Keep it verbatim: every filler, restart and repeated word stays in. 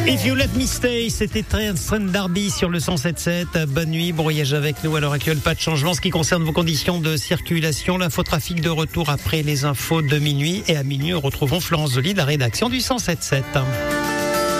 If You Let Me Stay, c'était Trent D'Arby sur le cent sept sept. Bonne nuit, bon voyage avec nous. À l'heure actuelle, pas de changement. Ce qui concerne vos conditions de circulation, l'infotrafic de retour après les infos de minuit. Et à minuit, nous retrouvons Florence Zoli de la rédaction du cent sept sept.